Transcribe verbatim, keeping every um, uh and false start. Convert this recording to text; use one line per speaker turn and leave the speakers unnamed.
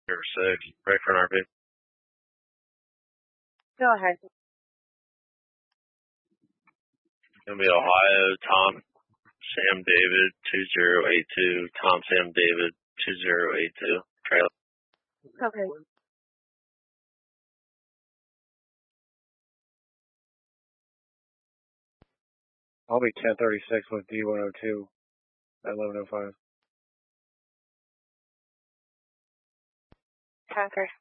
six, ready for an R V.
Go ahead.
Gonna be Ohio, Tom, Sam David, two zero eight two, Tom, Sam David, two zero eight two, trailer.
Okay.
I'll be ten thirty-six with D one oh two at eleven oh five.
Tracker.